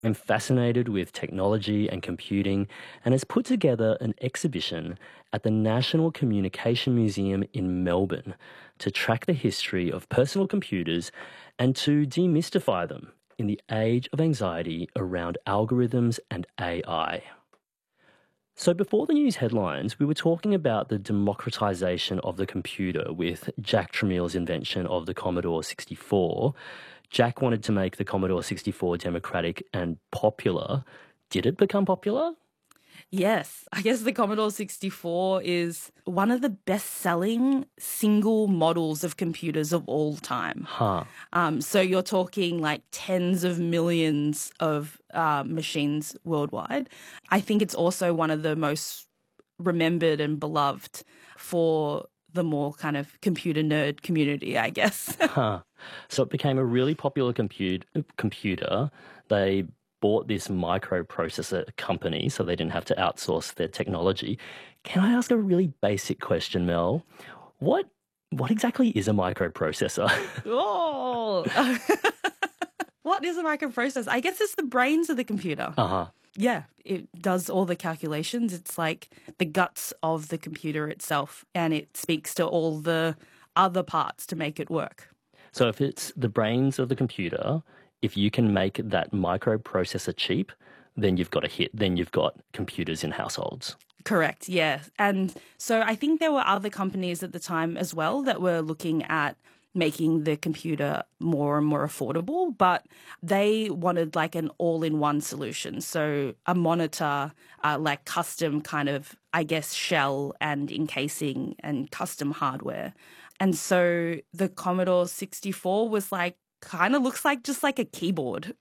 I'm fascinated with technology and computing and has put together an exhibition at the National Communication Museum in Melbourne to track the history of personal computers and to demystify them in the age of anxiety around algorithms and AI. So, before the news headlines, we were talking about the democratization of the computer with Jack Tramiel's invention of the Commodore 64. Jack wanted to make the Commodore 64 democratic and popular. Did it become popular? Yes, I guess the Commodore 64 is one of the best-selling single models of computers of all time. Huh. So you're talking like tens of millions of machines worldwide. I think it's also one of the most remembered and beloved for the more kind of computer nerd community, I guess. Huh. So it became a really popular computer. They bought this microprocessor company so they didn't have to outsource their technology. Can I ask a really basic question, Mel? What what exactly is a microprocessor? Oh, what is a microprocessor? I guess it's the brains of the computer. Uh-huh. Yeah, it does all the calculations. It's like the guts of the computer itself, and it speaks to all the other parts to make it work. So if it's the brains of the computer, if you can make that microprocessor cheap, then you've got a hit. Then you've got computers in households. Correct, yeah. And so I think there were other companies at the time as well that were looking at making the computer more and more affordable, but they wanted like an all-in-one solution. So a monitor, like custom kind of, I guess, shell and encasing and custom hardware. And so the Commodore 64 was like, kind of looks like just like a keyboard.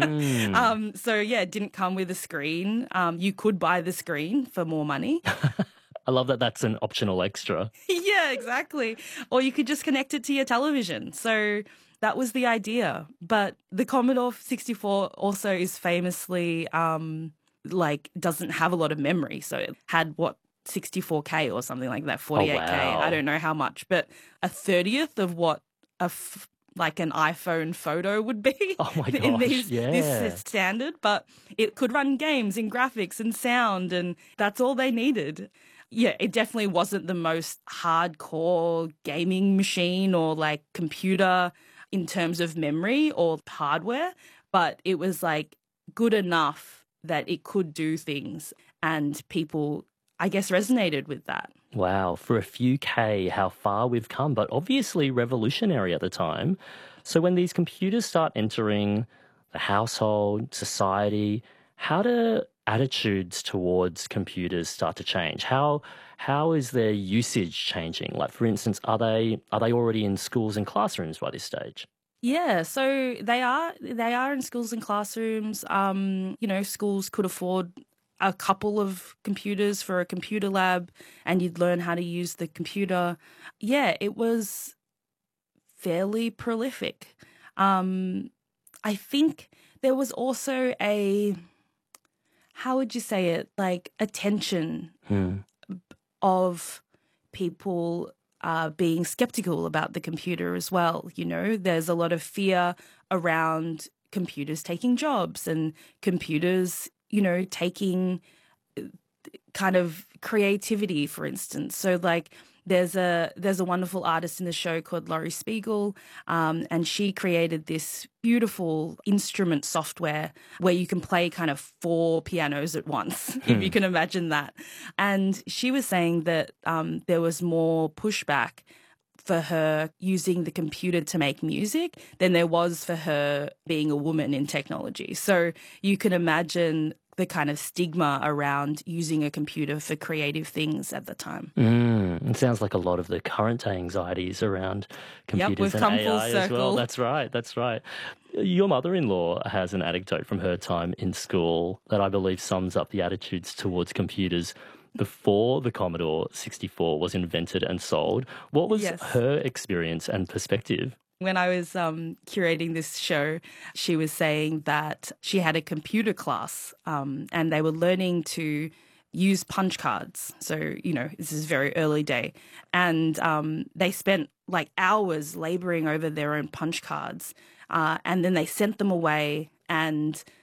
Mm. So yeah, it didn't come with a screen. You could buy the screen for more money. I love that that's an optional extra. Yeah, exactly. Or you could just connect it to your television. So that was the idea. But the Commodore 64 also is famously like doesn't have a lot of memory. So it had 64K or something like that, Oh, 48K. I wow. don't know how much, but a 30th of what like an iPhone photo would be Oh my in gosh. this Yeah. standard, but it could run games and graphics and sound, and that's all they needed. Yeah, it definitely wasn't the most hardcore gaming machine or like computer in terms of memory or hardware, but it was like good enough that it could do things, and people, I guess, resonated with that. Wow. For a few K, how far we've come, but obviously revolutionary at the time. So when these computers start entering the household, society, how do attitudes towards computers start to change? How is their usage changing? Like for instance, are they already in schools and classrooms by this stage? Yeah, so they are in schools and classrooms. Schools could afford a couple of computers for a computer lab, and you'd learn how to use the computer. Yeah, it was fairly prolific. Um, I think there was also how would you say it, like attention Hmm. of people being skeptical about the computer as well. You know, there's a lot of fear around computers taking jobs and computers, taking kind of creativity, for instance. So like there's a wonderful artist in the show called Laurie Spiegel, and she created this beautiful instrument software where you can play kind of four pianos at once, if you Hmm. can imagine that. And she was saying that there was more pushback for her using the computer to make music than there was for her being a woman in technology. So you can imagine the kind of stigma around using a computer for creative things at the time. It sounds like a lot of the current day anxieties around Yep, computers we've and come full AI as well. circle. That's right. That's right. Your mother-in-law has an anecdote from her time in school that I believe sums up the attitudes towards computers before the Commodore 64 was invented and sold. What was Yes. her experience and perspective? When I was curating this show, she was saying that she had a computer class, and they were learning to use punch cards. So, this is very early day. And they spent like hours laboring over their own punch cards. And then they sent them away. And